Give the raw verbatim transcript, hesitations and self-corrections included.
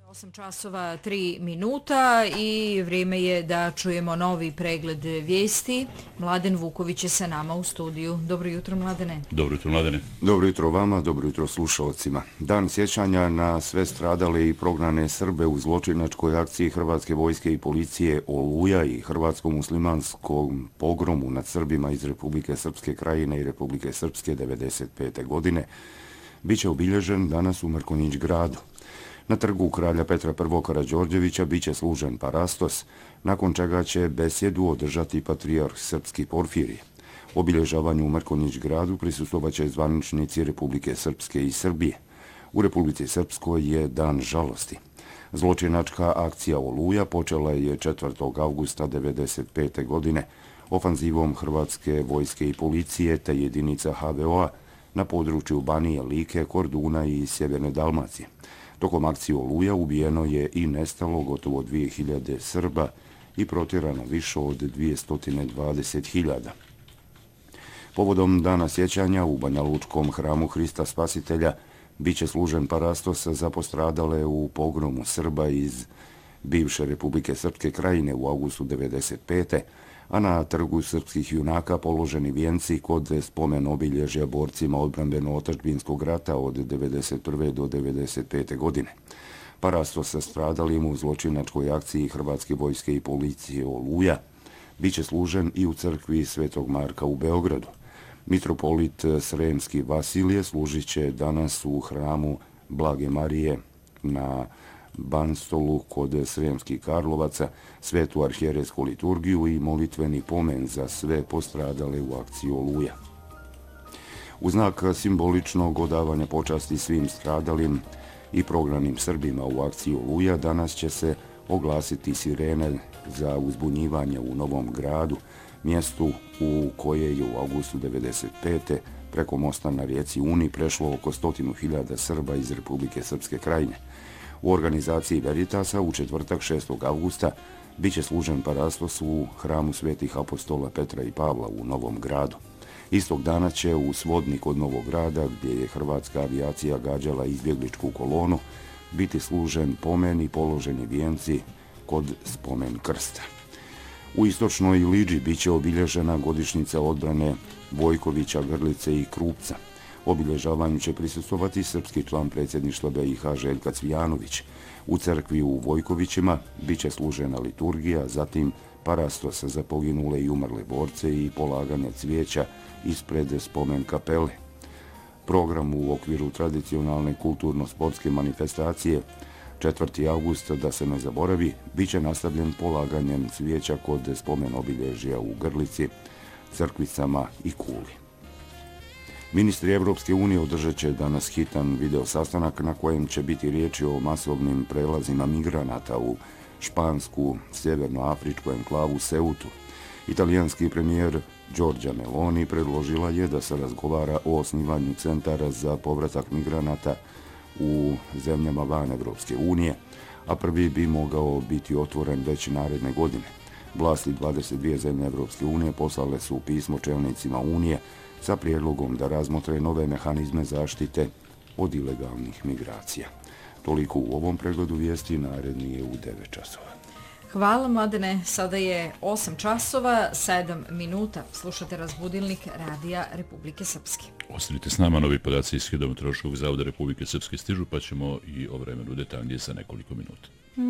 osam časova tri minuta i vrijeme je da čujemo novi pregled vijesti. Mladen Vuković je sa nama u studiju. Dobro jutro, Mladene. Dobro jutro, Mladene. Dobro jutro vama, dobro jutro slušalcima. Dan sjećanja na sve stradale i prognane Srbe u zločinačkoj akciji Hrvatske vojske i policije Oluja i hrvatsko-muslimanskom pogromu nad Srbima iz Republike Srpske Krajine i Republike Srpske devedeset pete. godine biće obilježen danas u Mrkonjić gradu. Na trgu kralja Petra I. Karađorđevića biće služen parastos, nakon čega će besjedu održati patrijarh srpski Porfirije. Obilježavanju u Mrkonjić gradu prisustvovaće zvaničnici Republike Srpske i Srbije. U Republici Srpskoj je dan žalosti. Zločinačka akcija Oluja počela je četvrtog avgusta devedeset pete. godine ofanzivom Hrvatske vojske i policije te jedinica H V O-a na području Banije, Like, Korduna i Sjeverne Dalmacije. Tokom akcije Oluja ubijeno je i nestalo gotovo dvije hiljade Srba i protjerano više od dvjesto dvadeset hiljada. Povodom dana sjećanja u Banjalučkom hramu Hrista Spasitelja biće služen parastos za postradale u pogromu Srba iz bivše Republike Srpske Krajine u avgustu devedeset pete. a na trgu srpskih junaka položeni vijenci kod spomen obilježja borcima odbrambeno-otadžbinskog rata od devedeset prve do devedeset pete. godine. Parastos sa stradalim u zločinačkoj akciji Hrvatske vojske i policije Oluja biće služen i u crkvi Svetog Marka u Beogradu. Mitropolit Sremski Vasilije služit će danas u hramu Blage Marije na Banstolu kod Sremskih Karlovaca, svetu arhijerejsku liturgiju i molitveni pomen za sve postradale u akciji Oluja. U znak simboličnog odavanja počasti svim stradalim i prognanim Srbima u akciji Oluja danas će se oglasiti sirene za uzbunjivanje u Novom Gradu, mjestu u koje je u avgustu devedeset pete. preko mosta na rijeci Uni prešlo oko stotinu hiljada Srba iz Republike Srpske Krajine. U organizaciji Veritasa u četvrtak šestog avgusta biće služen parastos u hramu svetih apostola Petra i Pavla u Novom Gradu. Istog dana će u Svodnik od Novog Grada, gdje je hrvatska avijacija gađala izbjegličku kolonu, biti služen pomen i položeni vijenci kod spomen krsta. U istočnoj Liđi biće obilježena godišnjica odbrane Vojkovića, Grlice i Krupca. Obilježavanju će prisustvovati srpski član predsjedništva B i H Željka Cvijanović. U crkvi u Vojkovićima biće služena liturgija, zatim parastos za poginule i umrle borce i polaganje cvijeća ispred spomen kapele. Program u okviru tradicionalne kulturno-sportske manifestacije četvrtog avgusta, da se ne zaboravi, biće nastavljen polaganjem cvijeća kod spomen obilježja u Grlici, Crkvicama i Kuli. Ministri Evropske unije održat će danas hitan video sastanak na kojem će biti riječi o masovnim prelazima migranata u špansku sjevernoafričku enklavu Seutu. Italijanski premijer Giorgia Meloni predložila je da se razgovara o osnivanju centara za povratak migranata u zemljama van Evropske unije, a prvi bi mogao biti otvoren već naredne godine. Vlasti dvadeset dvije zemlje Evropske unije poslale su pismo čelnicima Unije sa prijedlogom da razmotre nove mehanizme zaštite od ilegalnih migracija. Toliko u ovom pregledu vijesti, naredni je u devet časova. Hvala, Mladene. Sada je osam časova, sedam minuta. Slušate Razbudilnik Radija Republike Srpske. Ostanite s nama, novi podaci iz Hidrometeorološkog zavoda Republike Srpske stižu, pa ćemo i o vremenu detaljnije za nekoliko minuta.